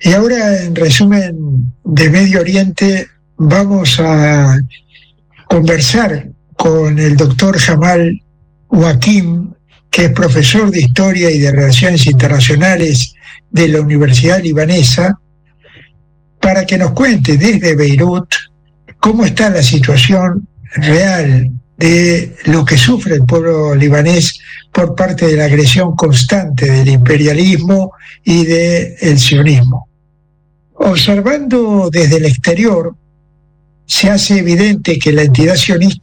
Y ahora, en resumen de Medio Oriente, vamos a conversar con el doctor Jamal Joaquim, que es profesor de Historia y de Relaciones Internacionales de la Universidad Libanesa, para que nos cuente desde Beirut cómo está la situación real de lo que sufre el pueblo libanés por parte de la agresión constante del imperialismo y del sionismo. Observando desde el exterior, se hace evidente que la entidad sionista